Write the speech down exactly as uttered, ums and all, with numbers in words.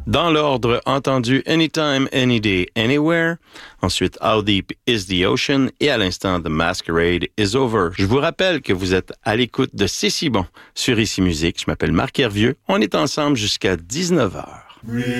Dans l'ordre entendu Anytime, Any Day, Anywhere. Ensuite How Deep Is the Ocean et à l'instant The Masquerade Is Over. Je vous rappelle que vous êtes à l'écoute de C'est si bon sur Ici Musique. Je m'appelle Marc Hervieux. On est ensemble jusqu'à dix-neuf heures.